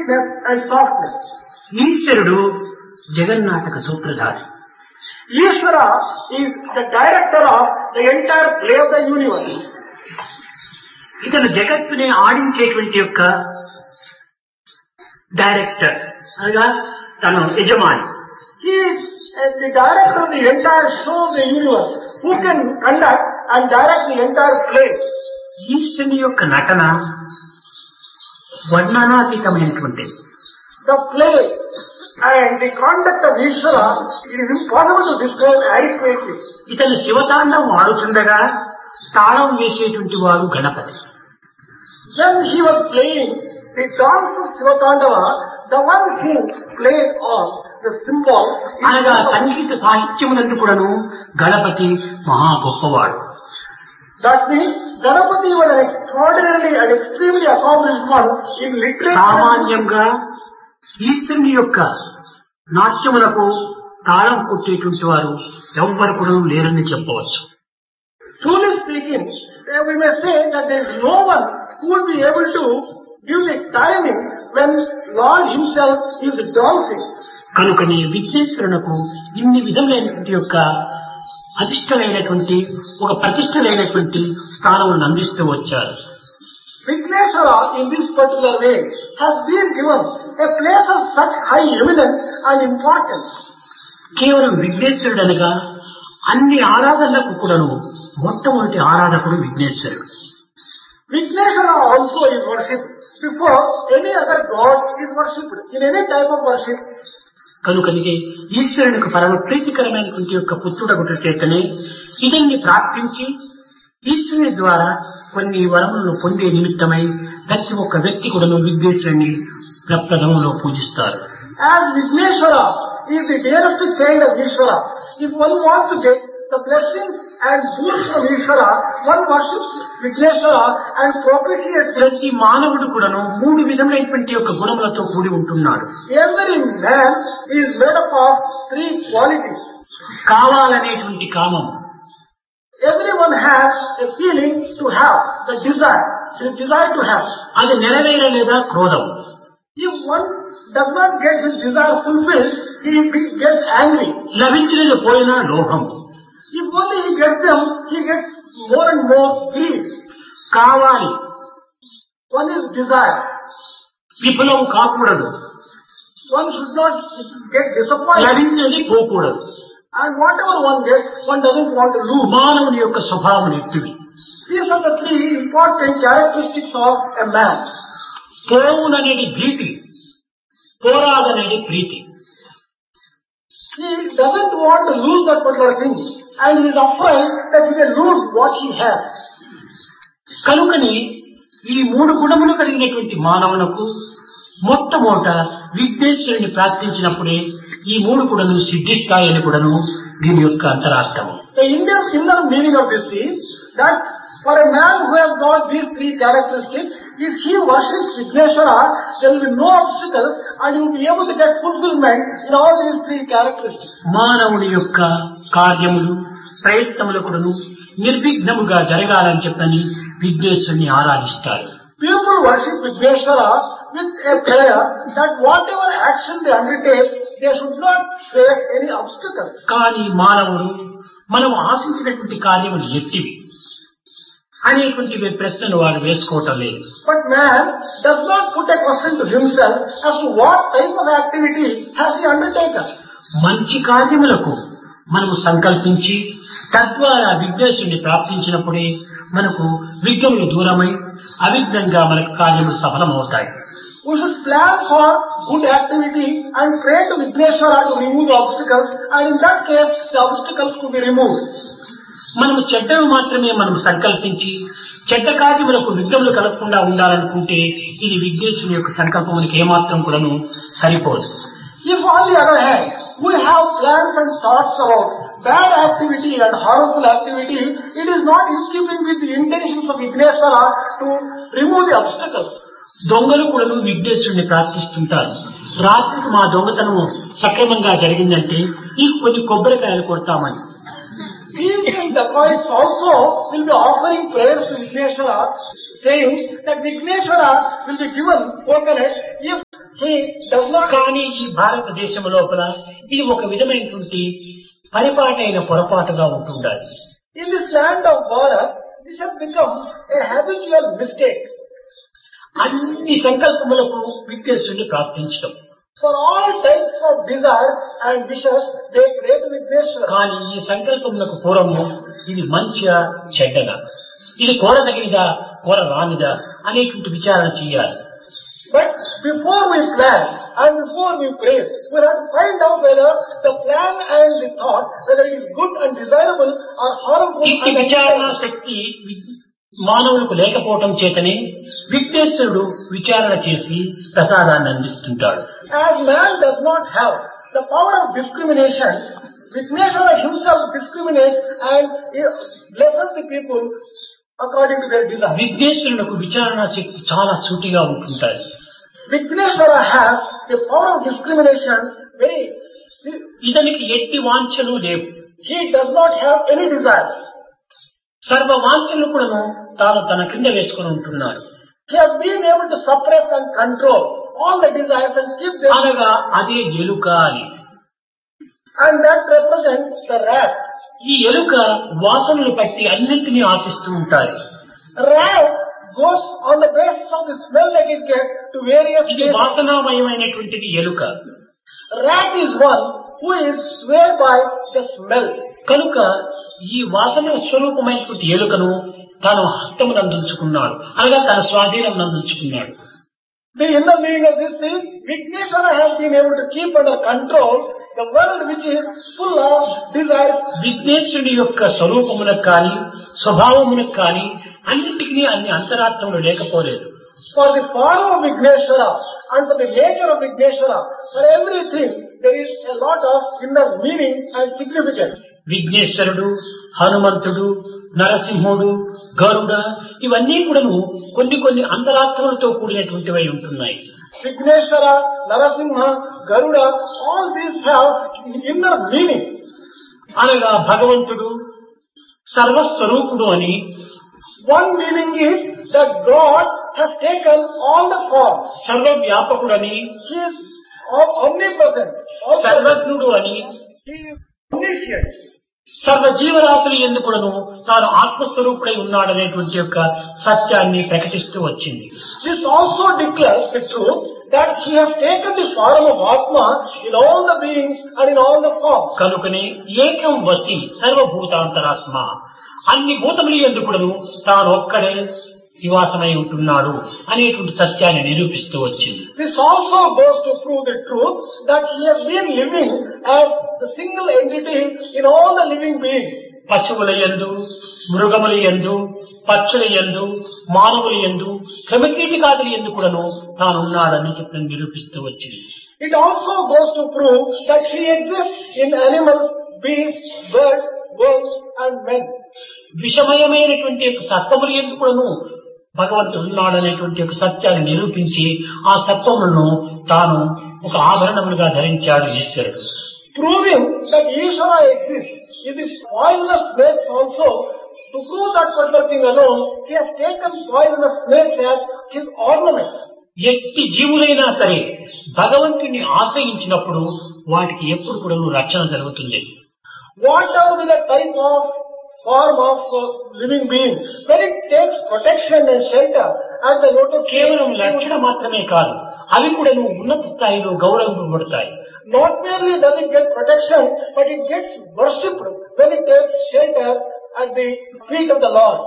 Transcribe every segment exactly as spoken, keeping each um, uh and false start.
sweetness and softness. ఈశ్వరుడు జగన్నాటక సూత్రధారి. Ishvara is the director of the entire play of the universe. ఇతను జగత్తుని ఆడించేటువంటి యొక్క డైరెక్టర్ అనగా తను యజమాని. He is uh, the director of the entire show of the universe, who can conduct and direct the entire play. ఈశ్వరుని యొక్క నటన వర్ణనాతీతమైనటువంటిది. The play and the conduct of Ishvara, it is impossible to describe adequately. ఇతను శివతాండవం ఆడుతుండగా తాళం వేసేటువంటి వాడు Ganapati. When he was playing the dance of Sivatandava, the one who played on the symbol, అనగా సంగీత సాహిత్యమునందు కూడాను గణపతి మహా గొప్పవాడు. that means Ganapati was an extraordinarily and extremely accomplished one in literature. సామాన్యంగా ఈశ్వరుని యొక్క నాట్యములకు తాళం కొట్టేటువంటి వారు ఎవ్వరు కూడా లేరని చెప్పవచ్చు. Truly speaking, we may say that there is no one who will be able to give the timing when Lord himself is dancing. కనుకని విఘ్నేశ్వరునకు ఇన్ని విధములైనటువంటి యొక్క అధిష్టమైనటువంటి ఒక ప్రతిష్టలైనటువంటి స్థానములను అందిస్తూ వచ్చారు. Vigneshwara in this particular way has been given a place of such high eminence and importance. కేవలం విఘ్నేశ్వరుడు అనగా అన్ని ఆరాధనలకు కూడాను మొట్టమొదటి ఆరాధకుడు విఘ్నేశ్వరుడు. Vigneshwara also is worshipped before any other god is worshipped in any type of worship. కనుకనికే ఈశ్వరునికి పరమ ప్రీతికరమైనటువంటి యొక్క పుత్రుడగుట చేతనే ఇతన్ని ప్రార్థించి ఈశ్వరుని ద్వారా కొన్ని వరములను పొందే నిమిత్తమై ప్రతి ఒక్క వ్యక్తి కూడాను విఘ్నేశ్వరుని ప్రప్రథమంలో పూజిస్తారు. As Vigneshwara is the dearest child of Ishvara, if one wants to get the blessings and boons of Ishvara, one worships Vigneshwara and propitiates him. ప్రతి మానవుడు కూడాను మూడు విధములైనటువంటి యొక్క గుణములతో కూడి ఉంటున్నాడు. Every man is made up of three qualities. కావాలనేటువంటి కామం, Everyone has a feeling to have, the desire, the desire to have. అది నెరవేరలేదా క్రోధం. If one does not get his desire fulfilled, he gets angry. లభించినది పోయినా లోభం. If only he gets them, he gets more and more greed. కావాలి, One is desire. విఫలం కాకూడదు. One should not get disappointed. లభించినది పోకూడదు. And whatever one gets, one doesn't want to lose. మానవుని యొక్క స్వభావం ఎట్టివి. These are the three important characteristics of a man. పోవుననేది భీతి, పోరాదనేది ప్రీతి. He doesn't want to lose that particular thing, and he is afraid that he may lose what he has. కనుకని ఈ మూడు గుణములు కలిగినటువంటి మానవునకు మొట్టమొదట విఘ్నేశ్వరుని ప్రార్థించినప్పుడే ఈ మూడు కూడాను సిద్ధిస్తాయని కూడాను దీని యొక్క అంతరార్థము. The inner, inner meaning of this is that for a man who has got these three characteristics, if he worships Vigneshwara, there will be no obstacles and he will be able to get fulfillment in all these three characteristics. మానవుని యొక్క కార్యములు ప్రయత్నములు కూడాను నిర్విఘ్నముగా జరగాలని చెప్పని విఘ్నేశ్వరుని ఆరాధిస్తారు. People worship Vigneshwara with a prayer that whatever action they undertake, they should not face any obstacles. కానీ మానవుడు మనం ఆశించినటువంటి కార్యములు ఎట్టివి అనేటువంటి ప్రశ్నలు వారు వేసుకోవటం లేదు. But man does not put a question to himself as to what type of activity has he undertaken. మంచి కార్యములకు మనము సంకల్పించి తద్వారా విఘ్నేశ్వరుని ప్రార్థించినప్పుడే మనకు విఘ్నములు దూరమై అవిఘ్నంగా మనకు కార్యములు సఫలమవుతాయి. We should plan for good activity and pray to Vigneshwara to remove the obstacles, and in that case the obstacles could be removed. మనము చెడ్డవి మాత్రమే మనం సంకల్పించి చెడ్డ కార్యములకు విఘ్నములు కలగకుండా ఉండాలనుకుంటే ఇది విఘ్నేశ్వరుని యొక్క సంకల్పమునికి ఏమాత్రం కూడాను సరిపోదు. If on the other hand we have plans and thoughts about bad activity and harmful activity, it is not in keeping with the intentions of Vigneshwara to remove the obstacles. దొంగలు కూడా విఘ్నేశ్వరుని ప్రార్థిస్తుంటారు. రాత్రికి మా దొంగతనం సక్రమంగా జరిగిందంటే ఈ కొన్ని కొబ్బరికాయలు కొడతామని. Thieves and dacoits also will be offering prayers to Vigneshwara, saying that Vigneshwara will be given coconut if he does not. కానీ ఈ భారతదేశం లోపల ఇది ఒక విధమైనటువంటి పరిపాటైన పొరపాటుగా ఉంటుండాలి. In this land of Bharat, this has become a habitual mistake. అన్ని సంకల్పములకు విఘ్నేశ్వరుని ప్రార్థించడం. For all types of desires and wishes, they pray to Vigneshwara. కానీ ఈ సంకల్పములకు పూర్వము ఇది మంచిగా చెడ్డగా, ఇది కోరదగినదా కోరరానిదా అనేటువంటి విచారణ చేయాలి. But before we plan and before we pray, we have to find out whether the plan and the thought, whether it is good and desirable or harmful. ఈ విచారణ శక్తి మానవులకు లేకపోవటం చేతనే విఘ్నేశ్వరుడు విచారణ చేసి ప్రసాదాన్ని అందిస్తుంటాడు. As man does not have the power of discrimination, Vigneshwara himself discriminates and blesses the people according to their desire. విఘ్నేశ్వరునికి విచారణ శక్తి చాలా సూటిగా ఉంటుంటాయి. Vigneshwara has the power of discrimination very. ఇతనికి ఎట్టి వాంఛలు లేవు. He does not have any desires. సర్వ వాంఛలు కూడా తాను తన కింద వేసుకుని ఉంటున్నాడు. He has been able to suppress and control all the desires and keep them. అనగా అదే ఎలుక అని. And that represents the rat. ఈ ఎలుక వాసనలు పట్టి అన్నింటినీ ఆశిస్తూ ఉంటాయి. Rat goes on the basis of the smell that it gets to various. ఇది వాసనామయమైనటువంటిది ఎలుక. Rat is one who is swayed by the smell. కనుక ఈ వాసన స్వరూపమైనటువంటి ఎలుకను తాను హస్తమును అందించుకున్నాడు, అనగా తన స్వాధీనం అందించుకున్నాడు. The inner meaning of this is Vigneshwara has been able to keep under control the world which is full of desires. విఘ్నేశ్వరుని యొక్క స్వరూపమునకు కానీ స్వభావమునకు కానీ అన్నింటికీ అన్ని అంతరార్థములు లేకపోలేదు. For the form of Vigneshwara and for the nature of Vigneshwara, for everything there is a lot of inner meaning and significance. విఘ్నేశ్వరుడు, హనుమంతుడు, నరసింహుడు, గరుడ ఇవన్నీ కూడాను కొన్ని కొన్ని అంతరార్థములతో కూడినటువంటివై ఉంటున్నాయి. Vigneshwara, Narasimha, Garuda, all these have inner meaning. అనగా భగవంతుడు సర్వస్వరూపుడు అని. One meaning is that God has taken all the forms. సర్వవ్యాపకుడని, He is omnipresent, సర్వజ్ఞుడు అని, He is omniscient. సర్వ జీవరాశులు ఎందుకును తాను ఆత్మస్వరూపుడై ఉన్నాడనేటువంటి యొక్క సత్యాన్ని ప్రకటిస్తూ వచ్చింది. This also declares the truth that He has taken the form of Atma in all the beings and in all the forms. కనుకనే ఏకం వసి సర్వభూతాంతరాత్మ, అన్ని భూతములు ఎందుకును తాను ఒక్కడే నివాసమై ఉంటున్నాడు అనేటువంటి సత్యాన్ని నిరూపిస్తూ వచ్చింది. This also goes to prove the truth that He has been living as the single entity in all the living beings. పశువుల యందు, మృగముల యందు, పక్షుల యందు, మానవుల యందు, క్రిమికీటకాదుల యందు కూడాను తాను ఉన్నాడని చెప్పి నిరూపిస్తూ వచ్చింది. It also goes to prove that He exists in animals, beasts, birds, worms and men. విషమయమైనటువంటి యొక్క సత్వముల యందు కూడాను భగవంతుడు ఉన్నాడనేటువంటి ఒక సత్యాన్ని నిరూపించి ఆ సత్వములను తాను ఒక ఆభరణములుగా ధరించాడు ఈశ్వరుడు. Proving that Ishvara exists in this poisonous snakes also, to prove that particular thing alone, He has taken poisonous snakes as His ornaments. ఎట్టి జీవులైనా సరే భగవంతుని ఆశ్రయించినప్పుడు వాటికి ఎప్పుడు కూడా రక్షణ జరుగుతుంది. Whatever be the type of form of uh, living being, when it takes protection and shelter at the lotus, కేవలం రక్షణ మాత్రమే కాదు, అవి కూడా ఉన్నత స్థాయిలో గౌరవింపబడతాయి. Not merely does it get protection, but it gets worshipped when it takes shelter at the feet of the Lord.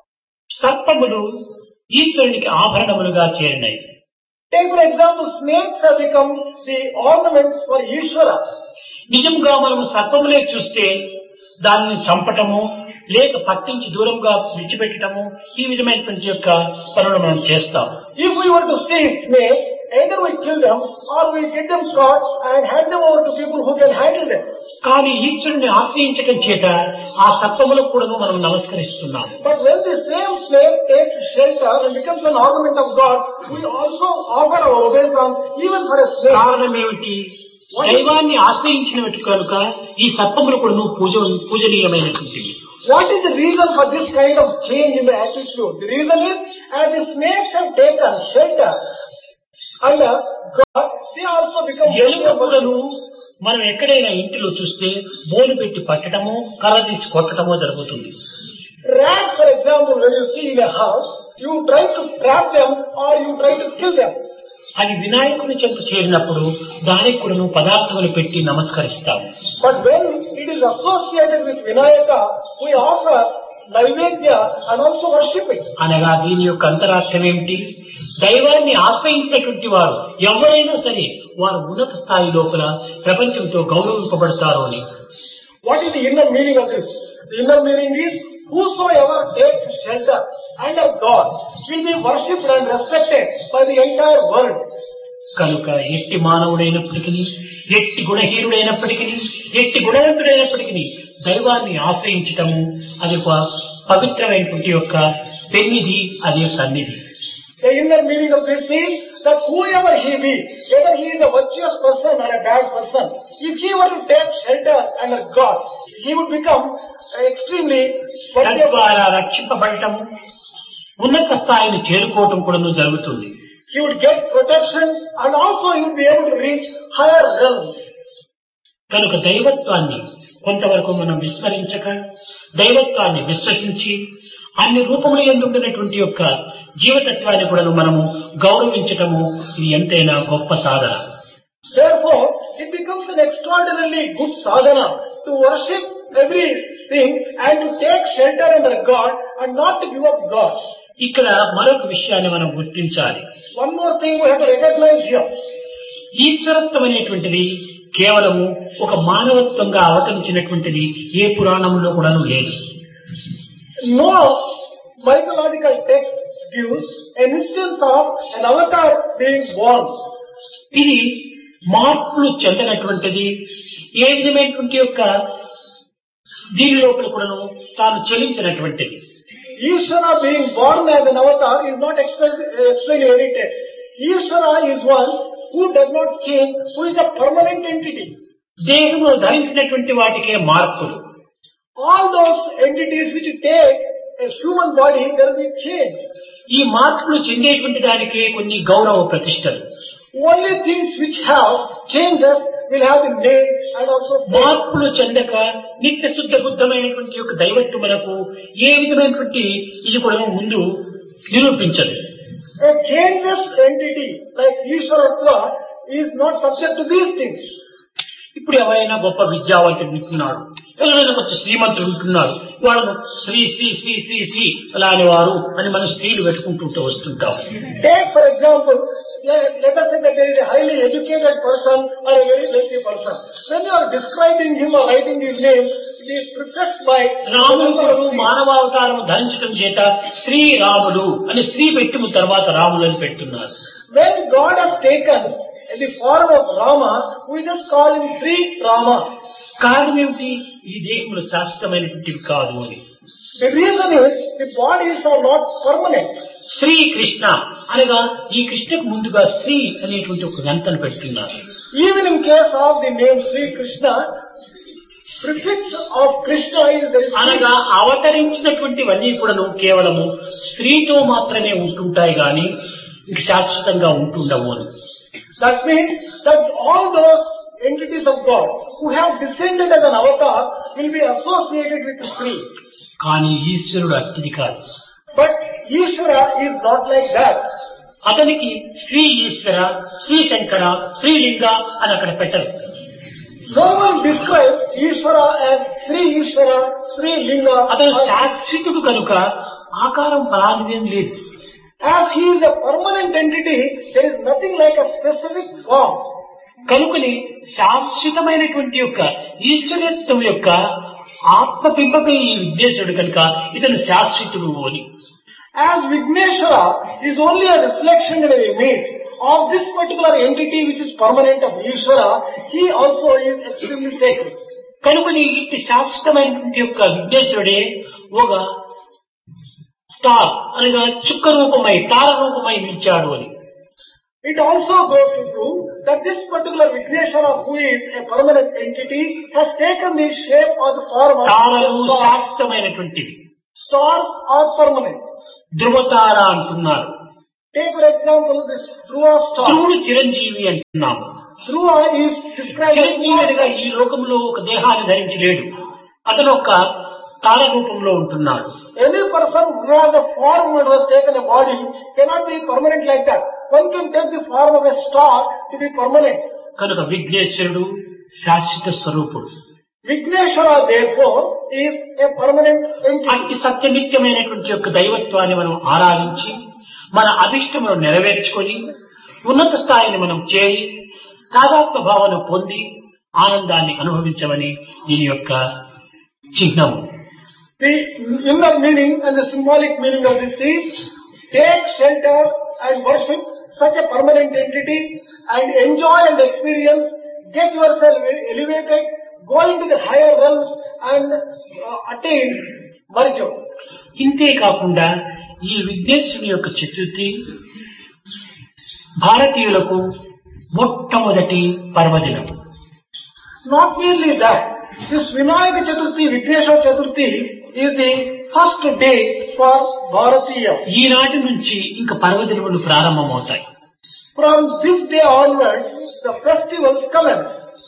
సర్పములు ఈశ్వరునికి ఆభరణములుగా చేరినాయి. Take for example, snakes have become the ornaments for Ishvara. నిజంగా మనము సర్పములే చూస్తే దానిని చంపటము లేక పట్టించి దూరంగా విడిచిపెట్టడము ఈ విధమైనటువంటి యొక్క పనులు మనం చేస్తాం. If we were to see snakes, either we kill them or we get them caught and hand them over to people who can handle them. కానీ ఈశ్వరుని ఆశ్రయించడం చేత ఆ సర్పములకు కూడా మనం నమస్కరిస్తున్నాం. But when the same snake takes shelter and becomes an ornament of God, we also offer our obeisance even for a snake. కారణం ఏమిటి? దైవాన్ని ఆశ్రయించిన కనుక ఈ సర్పములు కూడా పూజ పూజనీయమైనటువంటివి. What is the reason for this kind of change in the attitude? The reason is, as the snakes have taken shelter And uh, God, they also become ఎలుకలను మనం ఎక్కడైనా ఇంటిలో చూస్తే బోలు పెట్టి పట్టడము, కర్ర తీసి కొట్టడమో జరుగుతుంది. Rats, for example, when you see in a house, you try to trap them or you try to kill them. అది వినాయకుని చెంత చేరినప్పుడు దానికి కూడా పదార్థములు పెట్టి నమస్కరిస్తాము. But when it is associated with Vinayaka, we offer Naivedya and also worshiping. అనగా దీని యొక్క అంతరార్థం ఏమిటి? దైవాన్ని ఆశ్రయించినటువంటి వారు ఎవరైనా సరే వారు ఉన్నత స్థాయి లోపల ప్రపంచంతో గౌరవింపబడతారు అని. What is the inner meaning of this? The inner meaning is, whosoever takes shelter under God will be worshipped and respected by the entire world. కనుక ఎట్టి మానవుడైనప్పటికీ, ఎట్టి గుణహీనుడైనప్పటికీ, ఎట్టి గుణవంతుడైనప్పటికీ దైవాన్ని ఆశ్రయించటము అది ఒక పవిత్రమైనటువంటి యొక్క పెన్నిధి, అదే సన్నిధి. The inner meaning of this is that whoever he be, whether he is a virtuous person or a bad person, if he were to take shelter under God, he would become extremely తద్వారా రక్షింపబడటము, ఉన్నత స్థాయిని చేరుకోవటం కూడా జరుగుతుంది. He would get protection and also he would be able to reach higher realms. కనుక దైవత్వాన్ని కొంతవరకు మనం విస్మరించక, దైవత్వాన్ని విశ్వసించి అన్ని రూపములు ఎందుకున్నటువంటి యొక్క జీవతత్వాన్ని కూడా మనము గౌరవించటము ఇది ఎంతైనా గొప్ప సాధన. Therefore, it becomes an extraordinarily good sadhana to worship everything and to take shelter under God and not to give up God. ఇక్కడ మరొక విషయాన్ని మనం గుర్తించాలి. One more thing we have to recognize here. ఈశ్వరత్వం అనేటువంటిది కేవలము ఒక మానవత్వంగా అవతరించినటువంటిది ఏ పురాణంలో కూడా లేదు. No mythological text gives an instance of an avatar being born. ఇది మార్పులు చెందినటువంటిది, ఏ విధమైనటువంటి యొక్క దీని లోపల కూడాను తాను చెల్లించినటువంటిది. Ishvara being born as an avatar is not explained in any text. Ishvara is one who does not change, who is a permanent entity. దేహంలో ధరించినటువంటి వాటికే మార్పులు. All those entities which take a human body, there will be change. ఈ మార్పులు చెందేటువంటి దానికి కొన్ని గౌరవ ప్రతిష్టలు. Only things which have changes will have the name and also మార్పులు చెందక నిత్య శుద్ధ బుద్ధమైనటువంటి యొక్క దైవత్వములకు ఏ విధమైనటువంటి ఇది కూడా ముందు నిరూపించదు. A changeless entity like Ishwaratva is not subject to these things. ఇప్పుడు ఎవరైనా గొప్ప విద్యావంతుడు ఉంటున్నాడు, ఎవరైనా కొంచెం శ్రీమంతుడు ఉంటున్నాడు, వాళ్ళను శ్రీ శ్రీ శ్రీ శ్రీ శ్రీ అలాని వారు అని మనం స్త్రీలు పెట్టుకుంటూ వస్తుంటాం. Take for example, let us say that there is a highly educated person or a very wealthy person. When you are describing him or writing his name, it is prefixed by రాముడు మానవావతారం ధరించడం చేత శ్రీరాముడు అని స్త్రీ పెట్టి తర్వాత రాముడు అని పెడుతున్నారు. When God has taken in the form of Rama, we just call him Sri Rama. కారణం ఏమిటి? ఈ దేహములు శాశ్వతమైనటువంటివి కాదు అని. The reason is the bodies are not permanent. Shri Krishna అనగా ఈ కృష్ణకు ముందుగా శ్రీ అనేటువంటి ఒక గంటను పెడుతున్నారు. Even in case of the name Sri Krishna, prefix of Krishna is there is అనగా అవతరించినటువంటివన్నీ కూడాను కేవలము స్త్రీతో మాత్రమే ఉంటుంటాయి గాని ఇంక శాశ్వతంగా ఉంటుండవు అని. That means that all those entities of God who have descended as an avatar will be associated with the Sri. కానీ ఈశ్వరుడు అట్టిది కాదు. But Ishvara is not like that. అతనికి శ్రీ ఈశ్వర, శ్రీ శంకర, శ్రీలింగ అని అక్కడ పెట్టరు. No one describes Ishvara as Sri Ishvara, Sri Linga. అతను శాశ్వతుడు కనుక ఆకారం పరాధీనం లేదు. As he is a permanent entity, there is nothing like a specific form. కనుకని శాశ్వతమైనటువంటి యొక్క ఈశ్వరత్వం యొక్క ఆత్మబింబమే ఈ విఘ్నేశ్వరుడు కనుక ఇతను శాశ్వతుడు అని. As Vigneshwara is only a reflection and an image of this particular entity which is permanent of Ishvara, he also is extremely sacred. కనుకని ఇట్టి శాశ్వతమైనటువంటి యొక్క విఘ్నేశ్వరుడే ఒక స్టార్ అనగా చుక్క రూపమై తార రూపమై నిలిచాడు అని. It also goes to prove that this particular Vigneshwara, who is a permanent entity, has taken the shape or the form of తారలు a star. శాశ్వతమైనటువంటివి. Stars are permanent. ధ్రువతార అంటున్నారు. Take for example this Dhruva star. ధ్రువుడు చిరంజీవి అంటున్నాము. Dhruva is described as చిరంజీవిగా ఈ లోకంలో ఒక దేహాన్ని ధరించి లేడు. అతను ఒక తార రూపంలో ఉంటున్నాడు. any person who has a form and has taken a body cannot be permanent like that. One can take the form of a star to be permanent. కనుక విఘ్నేశ్వరుడు శాశ్వత స్వరూపుడు. Vigneshwara therefore is a permanent entity. అతి సత్యనిత్యమైనటువంటి యొక్క దైవత్వాన్ని మనం ఆరాధించి మన అభిష్టములను నెరవేర్చుకొని ఉన్నత స్థాయిని మనం చేరి తాదాత్మ భావన పొంది ఆనందాన్ని అనుభవించమని దీని యొక్క చిహ్నము. The inner meaning and the symbolic meaning of this is take shelter and worship such a permanent entity and enjoy and experience, get yourself elevated, go into the higher realms and uh, attain virtue. ఇంతే కాకుండా ఈ విఘ్నేశ్వరుని యొక్క చతుర్థి భారతీయులకు మొట్టమొదటి పర్వదినం. Not merely that, this Vinayaka Chaturthi, Vigneshwara Chaturthi is the first day for Bharatiya. ఈనాటి నుంచి ఇంకా పర్వదినములు ప్రారంభమవుతాయి. From this day onwards, the festivals commence.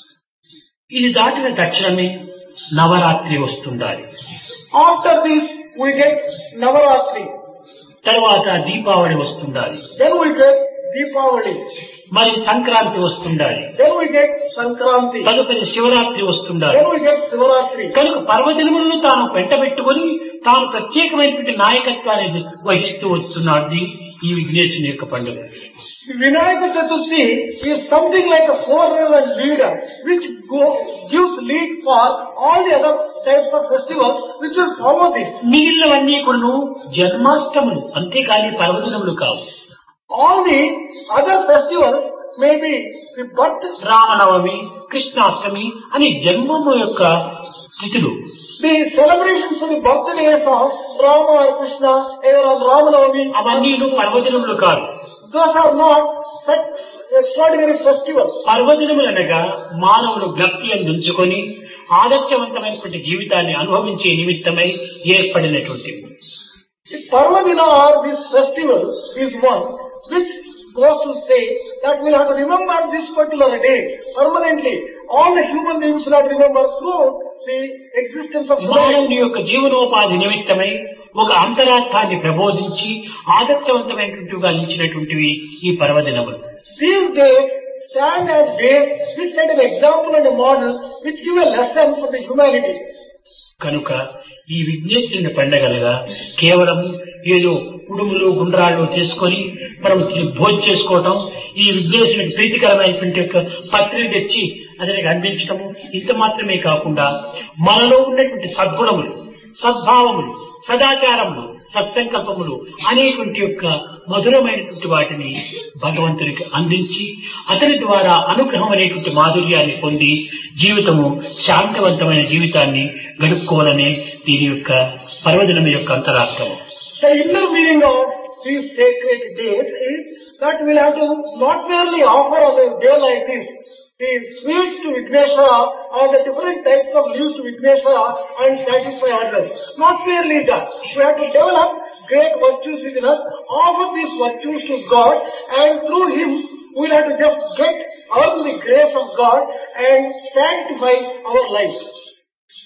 ఇది దాటిన తక్షణమే Navratri వస్తుండాలి. After this, we get Navaratri. తర్వాత Deepavali వస్తుండాలి. Then we get Deepavali. మరి Sankranti వస్తుండాలి. Then we get Sankranti. తదుపరి Shivaratri వస్తుండాలి. Then we get Sivaratri. కనుక పర్వదినములను తాను వెంటబెట్టుకొని తాను ప్రత్యేకమైనటువంటి నాయకత్వాన్ని వహిస్తూ వస్తున్నాడు ఈ విఘ్నేశ్వరుని యొక్క పండుగ. Vinayaka Chaturthi is something like a forerunner and leader which go, gives lead for all the other types of festivals which will follow this. మిగిలినవన్నీ కూడా జన్మాష్టములు అంతేకాని పర్వదినములు కావు. All the other festivals may be the birth, Ramanavami, Krishnashtami అని జన్మము యొక్క తిథులు. the celebrations of the birthdays of Rama or Krishna, either on Ramanavami. అవన్నీ పర్వదినములు కాదు. Those are not such extraordinary festivals. పర్వదినములనగా మానవులు జ్ఞప్తి అందించుకొని ఆదర్శవంతమైనటువంటి జీవితాన్ని అనుభవించే నిమిత్తమై ఏర్పడినటువంటివి. The Parvadina or this festival is one which goes to say that we'll have to remember this particular day permanently. All the human beings will have to remember through the existence of life. మానవుని యొక్క జీవనోపాధి నిమిత్తమై ఒక అంతరార్థాన్ని ప్రబోధించి ఆదర్శవంతమైనటువంటివిగా నిలిచినటువంటివి ఈ పర్వదినములు. These days stand as days which set an example and a model which give a lesson for the humanity. కనుక ఈ విఘ్నేశ్వరుని పండగలుగా కేవలం ఏదో ఉడుములు గుండ్రాళ్ళు చేసుకొని మనం భోజనం చేసుకోవటం, ఈ విఘ్నేశ్వరునికి ప్రీతికరమైనటువంటి యొక్క పత్రిక తెచ్చి అతనికి అందించటము ఇంత మాత్రమే కాకుండా మనలో ఉన్నటువంటి సద్గుణములు, సద్భావములు, సదాచారములు, సత్సంకల్పములు అనేటువంటి యొక్క మధురమైనటువంటి వాటిని భగవంతునికి అందించి అతని ద్వారా అనుగ్రహం అనేటువంటి మాధుర్యాన్ని పొంది జీవితము శాంతివంతమైన జీవితాన్ని గడుపుకోవాలనే దీని యొక్క పర్వదినం యొక్క అంతరార్థము. The inner meaning of these sacred days is that we'll have to not merely offer on a day like this the sweets to Vigneshwara or the different types of leaves to Vigneshwara and satisfy others. Not merely that. We have to develop great virtues within us, offer these virtues to God, and through Him we'll have to just get, earn the grace of God and sanctify our lives.